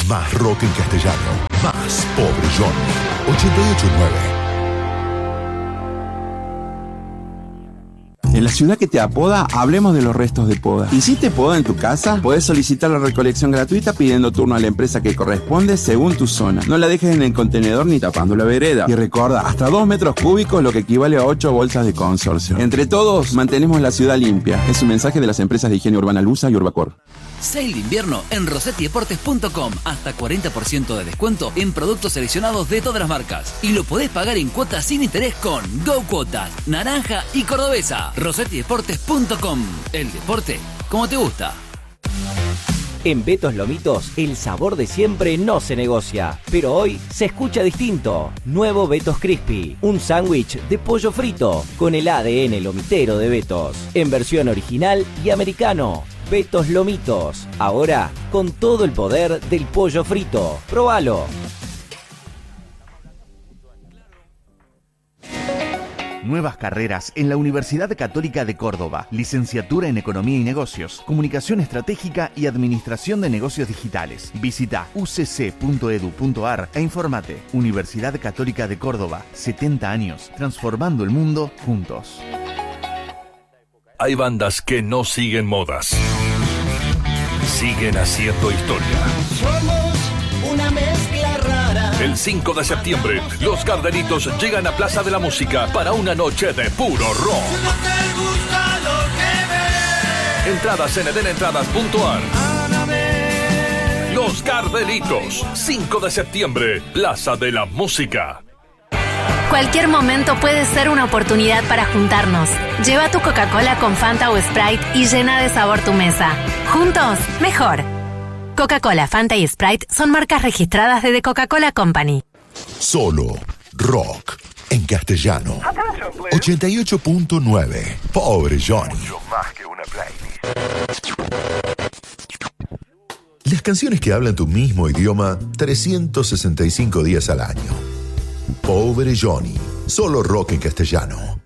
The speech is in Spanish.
Más rock en castellano. Más Pobre Johnny. 88.9. En la ciudad que te apoda, hablemos de los restos de poda. ¿Hiciste poda en tu casa? Puedes solicitar la recolección gratuita pidiendo turno a la empresa que corresponde según tu zona. No la dejes en el contenedor ni tapando la vereda. Y recuerda, hasta 2 metros cúbicos, lo que equivale a 8 bolsas de consorcio. Entre todos, mantenemos la ciudad limpia. Es un mensaje de las empresas de higiene urbana Lusa y Urbacor. Sale de invierno en rosettideportes.com. Hasta 40% de descuento en productos seleccionados de todas las marcas. Y lo podés pagar en cuotas sin interés con Go Cuotas, Naranja y Cordobesa. rosettideportes.com. El deporte como te gusta. En Betos Lomitos, el sabor de siempre no se negocia, pero hoy se escucha distinto. Nuevo Betos Crispy, un sándwich de pollo frito con el ADN lomitero de Betos, en versión original y americano. Betos Lomitos, ahora con todo el poder del pollo frito. ¡Próbalo! Nuevas carreras en la Universidad Católica de Córdoba. Licenciatura en Economía y Negocios, Comunicación Estratégica y Administración de Negocios Digitales. Visita ucc.edu.ar e informate. Universidad Católica de Córdoba, 70 años, transformando el mundo juntos. Hay bandas que no siguen modas. Siguen haciendo historia. Somos una mezcla rara. El 5 de septiembre, los Gardenitos llegan a Plaza de la Música para una noche de puro rock. Si no te gusta lo que ves, Entradas en edenentradas.ar. Los Gardenitos, 5 de septiembre, Plaza de la Música. Cualquier momento puede ser una oportunidad para juntarnos. Lleva tu Coca-Cola con Fanta o Sprite y llena de sabor tu mesa. Juntos, mejor. Coca-Cola, Fanta y Sprite son marcas registradas de The Coca-Cola Company. Solo rock en castellano. 88.9. Pobre Johnny. Las canciones que hablan tu mismo idioma 365 días al año. Pobre Johnny. Solo rock en castellano.